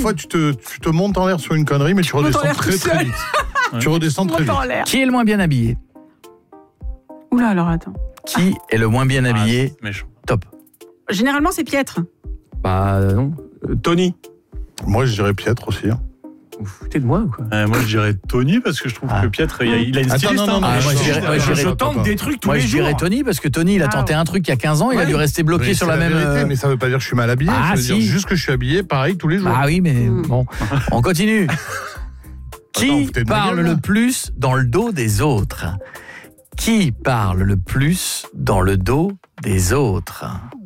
fois, tu te montes en l'air sur une connerie, mais tu redescends très très vite. Tu redescends très vite. Qui est le moins bien habillé? Oula, alors attends. Qui est le moins bien habillé? Méchant. Top. Généralement, c'est Pietre. Bah non. Tony. Moi, je dirais Pietre aussi. Vous foutez de moi ou quoi? Moi, je dirais Tony parce que je trouve que Pietre, il a une styliste. non, moi, je dirais- Je tente des trucs tous Moi, les je jours. dirais Tony, parce que Tony, il a tenté un truc il y a 15 ans, il a dû rester bloqué Mais sur c'est la même... vérité, mais ça veut pas dire que je suis mal habillé. Ah, ça veut si. dire juste que je suis habillé pareil tous les jours. Ah oui, mais bon, on continue. Qui foutez de ma parle gueule, là. le plus dans le dos des autres? Qui parle le plus dans le dos des autres?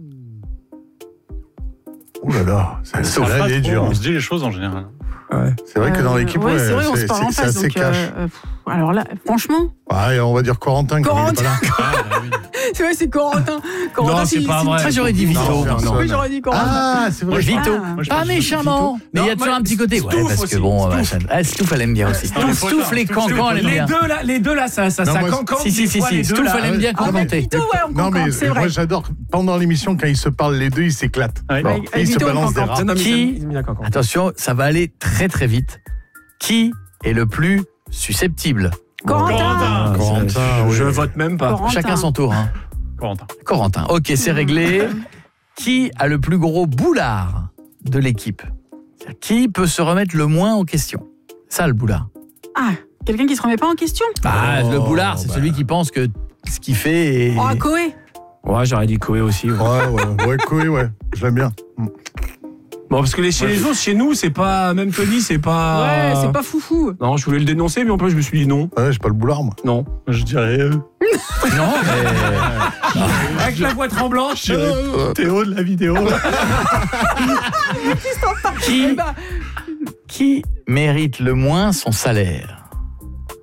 Ouh là là, celle-là, elle est dure. On se dit les choses en général. C'est vrai que dans l'équipe, ouais, c'est vrai, on se parle en c'est face. assez Donc, cash. alors là, franchement, Ouais, on va dire Corentin. comme il est pas là. c'est vrai, c'est Corentin. Corentin, Non, c'est pas une vrai. Ça, j'aurais dit Vito. Non, personne. Oui, j'aurais dit Corentin. Ah, c'est vrai. Vito. Ah. Pas méchamment, mais il y a toujours un petit côté. Ouais, Stouff parce que aussi, bon, Stouff. Stouff, elle aime bien aussi. Stouff, les cancans, elle aime bien. Les deux là, ça Non, moi, cancante. Si, des fois, les deux, Stouff, là. elle aime bien Ah, mais commenter. Vito, ouais, on Non, mais concorde, c'est vrai. moi, j'adore. Pendant l'émission, quand ils se parlent les deux, ils s'éclatent. Ouais. Bon, Avec et ils se Vito, on balancent des concorde. rats. Non, mais Qui- ils aiment bien la cancante. Attention, ça va aller très très vite. Qui est le plus susceptible? Corentin. Corentin, Je oui. vote même pas. Corentin. Chacun son tour. Hein. Corentin. Corentin. Ok, c'est réglé. Qui a le plus gros boulard de l'équipe? C'est-à-dire, qui peut se remettre le moins en question? Ça, le boulard. Ah, quelqu'un qui se remet pas en question. Bah, Oh, le boulard, c'est bah. celui qui pense que ce qu'il fait est... Oh, Koé. Ouais, j'aurais dit Koé aussi. Ouais. Ouais, Koé, ouais. Je l'aime bien. Bon, parce que chez les autres, chez nous, c'est pas. Même Tony, c'est pas. Ouais, c'est pas foufou. Non, je voulais le dénoncer, mais en plus, je me suis dit non. Ouais, j'ai pas le boulard, moi. Non. Je dirais Non, mais... Avec la voix tremblante. Théo de la vidéo. Qui mérite le moins son salaire?